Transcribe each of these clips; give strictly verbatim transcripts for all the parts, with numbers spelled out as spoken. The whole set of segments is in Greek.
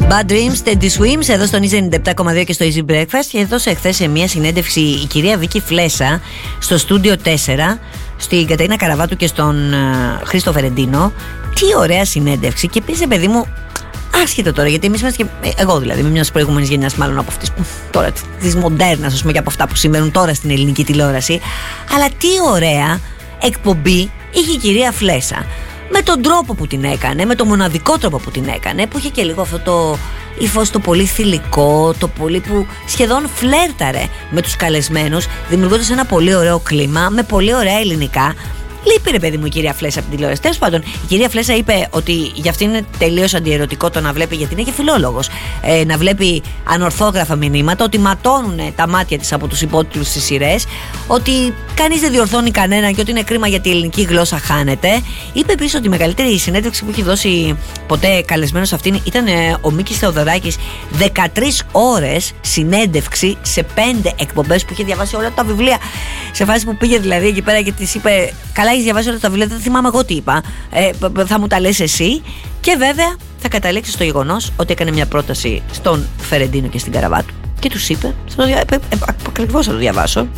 Bad Dreams, Teddy Swims, εδώ στον Easy ενενήντα επτά κόμμα δύο και στο Easy Breakfast. Και έδωσε χθες σε μια συνέντευξη η κυρία Βίκη Φλέσσα στο στούντιο τέσσερα, στην Κατερίνα Καραβάτου και στον uh, Χρήστο Φερεντίνο. Τι ωραία συνέντευξη. Και επίσης, παιδί μου, άσχετο τώρα, γιατί εμείς είμαστε και. Εγώ δηλαδή, είμαι μια προηγούμενη γενιά, μάλλον από αυτές που τώρα τη μοντέρνα, α πούμε, και από αυτά που συμβαίνουν τώρα στην ελληνική τηλεόραση. Αλλά τι ωραία εκπομπή είχε η κυρία Φλέσσα. Με τον τρόπο που την έκανε, με τον μοναδικό τρόπο που την έκανε, που είχε και λίγο αυτό το ύφος το πολύ θηλυκό, το πολύ που σχεδόν φλέρταρε με τους καλεσμένους, δημιουργώντας ένα πολύ ωραίο κλίμα, με πολύ ωραία ελληνικά. Λείπει, ρε παιδί μου, η κυρία Φλέσσα από την τηλεόραση. Τέλος πάντων, η κυρία Φλέσσα είπε ότι για αυτήν είναι τελείως αντιερωτικό το να βλέπει, γιατί είναι και φιλόλογος, ε, να βλέπει ανορθόγραφα μηνύματα, ότι ματώνουν τα μάτια της από τους υπότιτλους στις σειρές, ότι κανείς δεν διορθώνει κανέναν και ότι είναι κρίμα γιατί η ελληνική γλώσσα χάνεται. Είπε επίσης ότι η μεγαλύτερη συνέντευξη που έχει δώσει ποτέ καλεσμένος αυτήν ήταν ε, ο Μίκης Θεοδωράκης. δεκατρείς ώρες συνέντευξη σε πέντε εκπομπές, που είχε διαβάσει όλα τα βιβλία. Σε φάση που πήγε δηλαδή εκεί πέρα και της είπε: καλά, έχεις διαβάσει όλα τα βιβλία, δεν θυμάμαι εγώ τι είπα. Ε, θα μου τα λες εσύ. Και βέβαια θα καταλήξει στο γεγονός ότι έκανε μια πρόταση στον Φερεντίνο και στην Καραβάτου. Και τους είπε: θα το δια... ε, ε, ακριβώς θα το διαβάσω.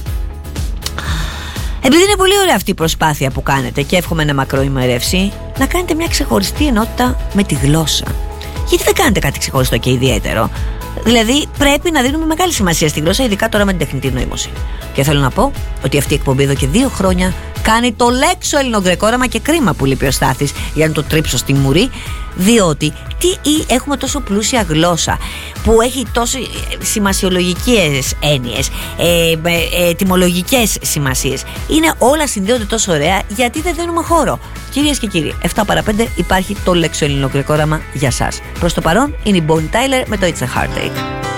Επειδή είναι πολύ ωραία αυτή η προσπάθεια που κάνετε και εύχομαι να μακροημερεύσει, να κάνετε μια ξεχωριστή ενότητα με τη γλώσσα. Γιατί δεν κάνετε κάτι ξεχωριστό και ιδιαίτερο? Δηλαδή πρέπει να δίνουμε μεγάλη σημασία στη γλώσσα, ειδικά τώρα με την τεχνητή νοήμωση. Και θέλω να πω ότι αυτή η εκπομπή εδώ και δύο χρόνια κάνει το λέξο ελληνογκρεκόραμα, και κρίμα που λείπει ο Στάθης για να το τρίψω στη μουρή, διότι τι ή έχουμε τόσο πλούσια γλώσσα που έχει τόσο σημασιολογικές έννοιες, ε, ε, ετυμολογικές σημασίες. Είναι όλα συνδέονται τόσο ωραία, γιατί δεν δίνουμε χώρο. Κυρίες και κύριοι, επτά παρά πέντε υπάρχει το λέξο ελληνογκρεκόραμα για σας. Προς το παρόν είναι η Bonnie Tyler με το It's a Heartache.